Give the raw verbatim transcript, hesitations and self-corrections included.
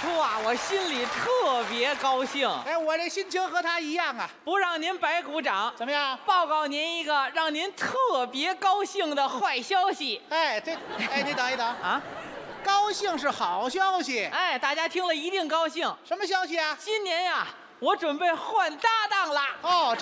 出啊，我心里特别高兴。 哎，我这心情和他一样啊。 不让您白鼓掌， 怎么样？ 报告您一个让您特别高兴的坏消息。 哎，这，哎，你等一等啊， 高兴是好消息。 哎，大家听了一定高兴。 什么消息啊？ 今年呀，我准备换搭档啦。 哦。